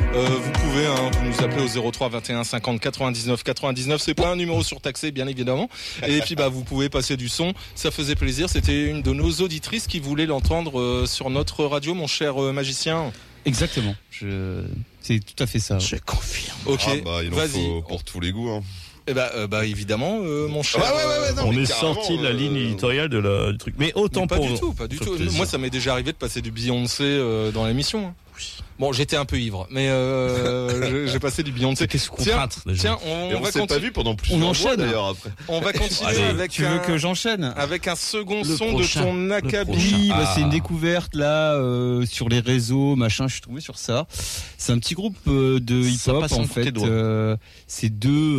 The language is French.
Vous pouvez vous nous appeler au 03 21 50 99 99. C'est pas un numéro surtaxé, bien évidemment. Et puis vous pouvez passer du son. Ça faisait plaisir. C'était une de nos auditrices qui voulait l'entendre sur notre radio, mon cher magicien. Exactement. C'est tout à fait ça. Je confirme. Ok. Il en faut pour tous les goûts. Évidemment, mon cher. On est sorti de la ligne éditoriale du truc. Mais autant pas pour. Pas du tout. Moi, ça m'est déjà arrivé de passer du Beyoncé dans l'émission. Bon, j'étais un peu ivre, mais j'ai passé du Beyoncé. Qu'est-ce qu'on prêtre déjà. Tiens, on va pas vu pendant plusieurs mois d'ailleurs après. On va continuer avec. Tu veux que j'enchaîne avec un second son de ton acabit. Oui, c'est une découverte là sur les réseaux, machin. Je suis tombé sur ça. C'est un petit groupe de hip-hop en fait. C'est deux